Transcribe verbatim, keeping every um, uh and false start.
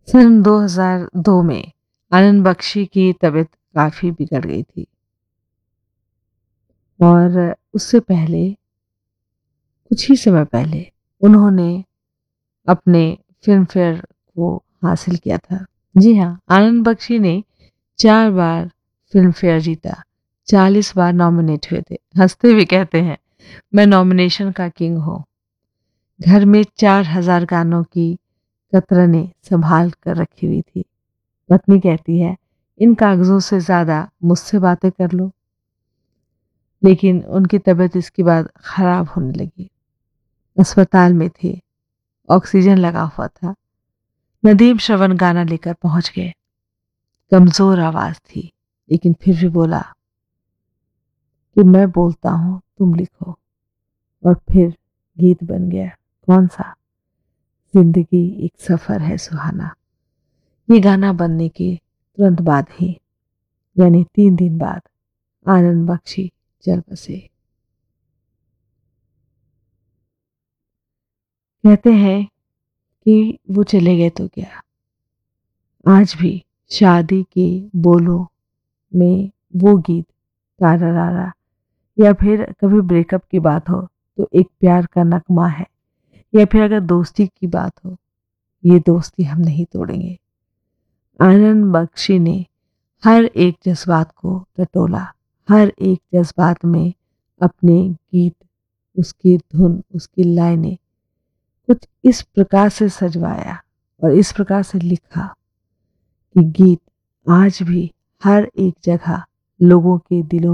सन दो हज़ार दो में आनंद बख्शी की तबीयत काफ़ी बिगड़ गई थी और उससे पहले कुछ ही समय पहले उन्होंने अपने फिल्म फेयर को हासिल किया था। जी हाँ, आनंद बख्शी ने चार बार फिल्म फेयर जीता, चालीस बार नॉमिनेट हुए थे। हंसते हुए कहते हैं, मैं नॉमिनेशन का किंग हूँ। घर में चार हजार गानों की कतरने संभाल कर रखी हुई थी। पत्नी कहती है, इन कागजों से ज्यादा मुझसे बातें कर लो। लेकिन उनकी तबीयत इसके बाद खराब होने लगी। अस्पताल में थे, ऑक्सीजन लगा हुआ था। नदीम श्रवण गाना लेकर पहुंच गए। कमजोर आवाज थी, लेकिन फिर भी बोला कि मैं बोलता हूं, तुम लिखो। और फिर गीत बन गया। कौन सा? जिंदगी एक सफर है सुहाना। ये गाना बनने के तुरंत बाद ही, यानी तीन दिन बाद, आनंद बख्शी चल बसे। कहते हैं कि वो चले गए तो क्या, आज भी शादी के बोलों में वो गीत तारा रारा, या फिर कभी ब्रेकअप की बात हो तो एक प्यार का नगमा है, या फिर अगर दोस्ती की बात हो, ये दोस्ती हम नहीं तोड़ेंगे। आनंद बख्शी ने हर एक जज्बात को टटोला, हर एक जज्बात में अपने गीत, उसकी धुन, उसकी लाइनें कुछ इस प्रकार से सजवाया और इस प्रकार से लिखा कि गीत आज भी हर एक जगह लोगों के दिलों